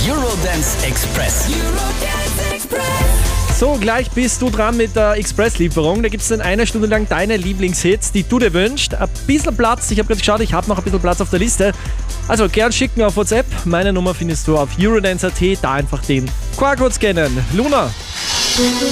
Eurodance Express. So, gleich bist du dran mit der Express-Lieferung. Da gibt es dann eine Stunde lang deine Lieblingshits, die du dir wünschst. Ein bisschen Platz, ich habe gerade geschaut, ich habe noch ein bisschen Platz auf der Liste. Also gern schicken auf WhatsApp. Meine Nummer findest du auf eurodance.at, da einfach den QR-Code scannen. Luna.